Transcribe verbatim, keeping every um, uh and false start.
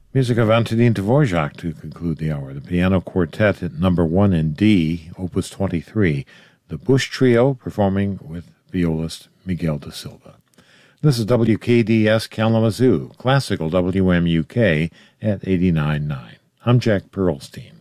Music of Antonin Dvorak to conclude the hour. The Piano Quartet at number one in D, Opus twenty-three. The Bush Trio performing with violist Miguel da Silva. This is W K D S Kalamazoo, classical W M U K at eighty-nine point nine. I'm Jack Pearlstein.